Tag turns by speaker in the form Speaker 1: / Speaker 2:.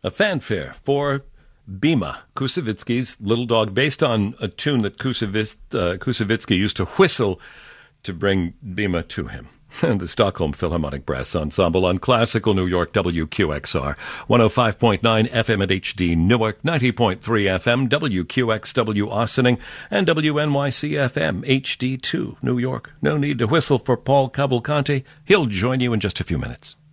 Speaker 1: a fanfare for Bima, Koussevitzky's little dog, based on a tune that Koussevitzky used to whistle to bring Bima to him. The Stockholm Philharmonic Brass Ensemble on classical New York WQXR, 105.9 FM at HD Newark, 90.3 FM WQXW Ossining, and WNYC FM HD2 New York. No need to whistle for Paul Cavalcanti. He'll join you in just a few minutes.